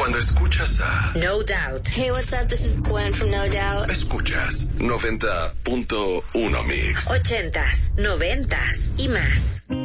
Cuando escuchas a No Doubt. Hey, what's up? This is Gwen from No Doubt. Escuchas 90.1 Mix. 80s, 90s y más.